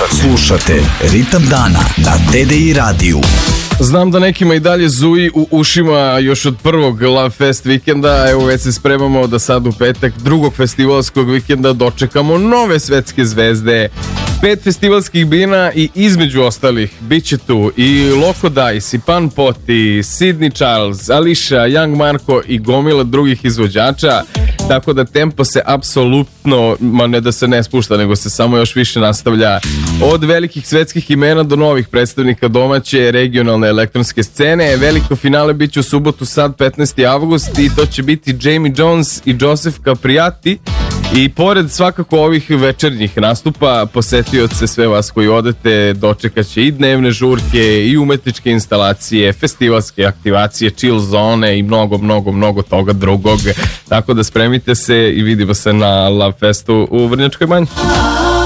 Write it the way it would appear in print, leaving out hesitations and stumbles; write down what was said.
Slušate Ritam dana na TDI radiju. Znam da nekima i dalje zuji u ušima još od prvog Love Fest vikenda. Evo već se spremamo da sad u petak drugog festivalskog vikenda dočekamo nove svetske zvezde. 5 festivalskih bina i između ostalih bit će tu i Loco Dice, i Pan Pot, i Sidney Charles, Alicia, Young Marko i gomila drugih izvođača. Tako da tempo se apsolutno, ma ne da se ne spušta, nego se samo još više nastavlja. Od velikih svetskih imena do novih predstavnika domaće regionalne elektronske scene. Veliko finale bit će u subotu sad 15. avgust i to će biti Jamie Jones i Joseph Capriati. I pored svakako ovih večernjih nastupa, posetioce, sve vas koji odete, dočekat će i dnevne žurke, i umetničke instalacije, festivalske aktivacije, chill zone i mnogo toga drugog. Tako da spremite se i vidimo se na Love Festu u Vrnjačkoj Banji.